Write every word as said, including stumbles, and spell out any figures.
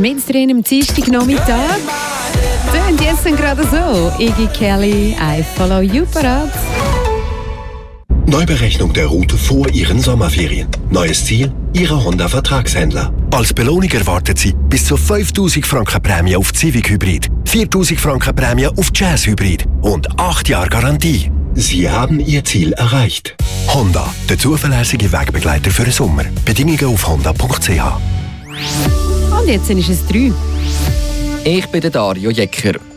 mit drin am Dienstagnachmittag. Und jetzt sind gerade so Iggy Kelly, I Follow You parat. Neuberechnung der Route vor Ihren Sommerferien. Neues Ziel, Ihre Honda-Vertragshändler. Als Belohnung erwartet Sie bis zu fünftausend Franken Prämie auf Civic Hybrid, viertausend Franken Prämie auf Jazz Hybrid und acht Jahre Garantie. Sie haben Ihr Ziel erreicht. Honda, der zuverlässige Wegbegleiter für den Sommer. Bedingungen auf honda punkt c h. Und jetzt ist es drei. Ich bin der Dario Jecker.